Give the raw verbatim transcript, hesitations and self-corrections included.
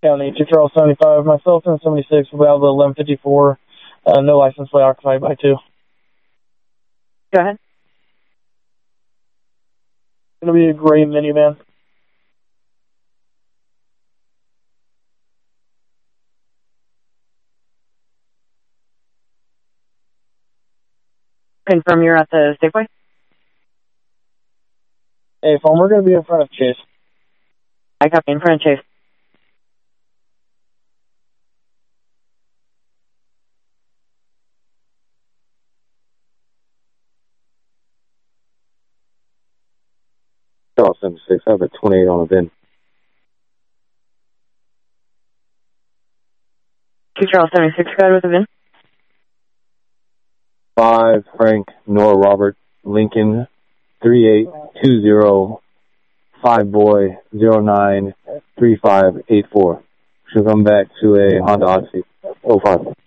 County, two Charles seventy-five, myself and seventy-six will be out of the eleven fifty-four, uh, no license plate occupied by two. Go ahead. It's going to be a gray minivan. Confirm you're at the Safeway? Hey, phone, we're going to be in front of Chase. I copy, in front of Chase. Charles seventy-six, I have a twenty-eight on a V I N. two Charles seventy-six, go ahead with the V I N. five, Frank, Nora, Robert, Lincoln, three eight two zero, five boy, zero nine three five eight four. Should come back to a Honda Odyssey, oh five.